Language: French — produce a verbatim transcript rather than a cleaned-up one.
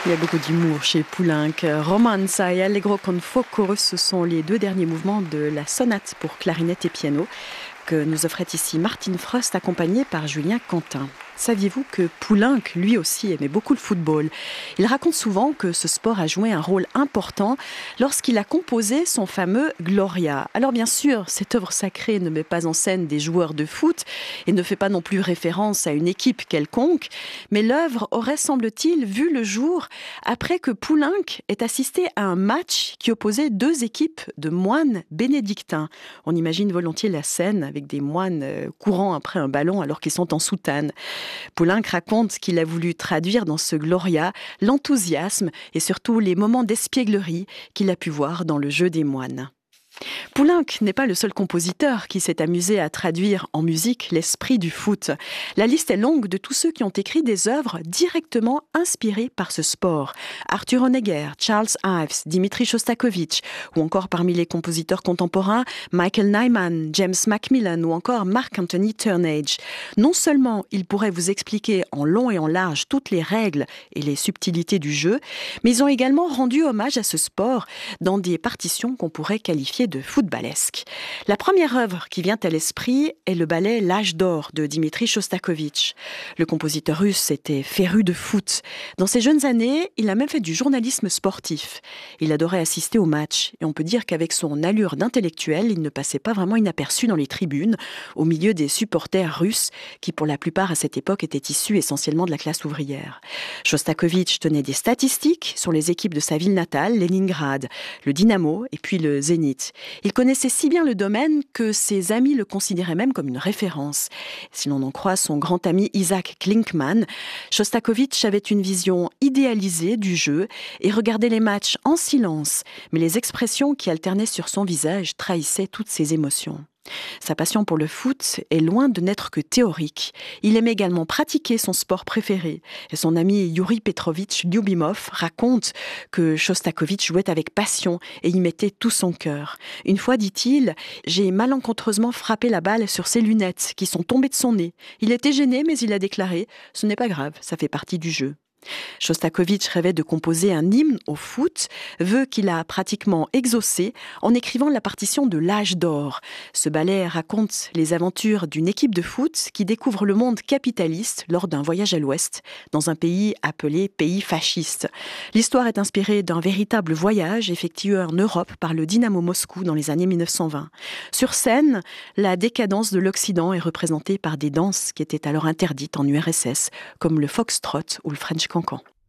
Il y a beaucoup d'humour chez Poulenc. Romanza et Allegro con fuoco, ce sont les deux derniers mouvements de la sonate pour clarinette et piano que nous offrait ici Martine Frost, accompagnée par Julien Quentin. Saviez-vous que Poulenc, lui aussi, aimait beaucoup le football? Il raconte souvent que ce sport a joué un rôle important lorsqu'il a composé son fameux Gloria. Alors bien sûr, cette œuvre sacrée ne met pas en scène des joueurs de foot et ne fait pas non plus référence à une équipe quelconque, mais l'œuvre aurait, semble-t-il, vu le jour après que Poulenc ait assisté à un match qui opposait deux équipes de moines bénédictins. On imagine volontiers la scène avec des moines courant après un ballon alors qu'ils sont en soutane. Poulenc raconte qu'il a voulu traduire dans ce Gloria l'enthousiasme et surtout les moments d'espièglerie qu'il a pu voir dans le jeu des moines. Poulenc n'est pas le seul compositeur qui s'est amusé à traduire en musique l'esprit du foot. La liste est longue de tous ceux qui ont écrit des œuvres directement inspirées par ce sport. Arthur Honegger, Charles Ives, Dimitri Shostakovich, ou encore parmi les compositeurs contemporains, Michael Nyman, James Macmillan ou encore Mark Anthony Turnage. Non seulement ils pourraient vous expliquer en long et en large toutes les règles et les subtilités du jeu, mais ils ont également rendu hommage à ce sport dans des partitions qu'on pourrait qualifier de footballesque. La première œuvre qui vient à l'esprit est le ballet L'Âge d'or de Dimitri Shostakovich. Le compositeur russe était féru de foot. Dans ses jeunes années, il a même fait du journalisme sportif. Il adorait assister aux matchs et on peut dire qu'avec son allure d'intellectuel, il ne passait pas vraiment inaperçu dans les tribunes, au milieu des supporters russes qui, pour la plupart à cette époque, étaient issus essentiellement de la classe ouvrière. Shostakovich tenait des statistiques sur les équipes de sa ville natale, Leningrad, le Dynamo et puis le Zénith. Il connaissait si bien le domaine que ses amis le considéraient même comme une référence. Si l'on en croit son grand ami Isaac Klinkmann, Shostakovich avait une vision idéalisée du jeu et regardait les matchs en silence, mais les expressions qui alternaient sur son visage trahissaient toutes ses émotions. Sa passion pour le foot est loin de n'être que théorique. Il aimait également pratiquer son sport préféré. Et son ami Yuri Petrovitch Lyubimov raconte que Shostakovich jouait avec passion et y mettait tout son cœur. Une fois, dit-il, j'ai malencontreusement frappé la balle sur ses lunettes qui sont tombées de son nez. Il était gêné, mais il a déclaré « Ce n'est pas grave, ça fait partie du jeu ». Shostakovich rêvait de composer un hymne au foot, vœu qu'il a pratiquement exaucé en écrivant la partition de L'Âge d'or. Ce ballet raconte les aventures d'une équipe de foot qui découvre le monde capitaliste lors d'un voyage à l'Ouest, dans un pays appelé pays fasciste. L'histoire est inspirée d'un véritable voyage effectué en Europe par le Dynamo Moscou dans les années mille neuf cent vingt. Sur scène, la décadence de l'Occident est représentée par des danses qui étaient alors interdites en U R S S, comme le foxtrot ou le French cancan.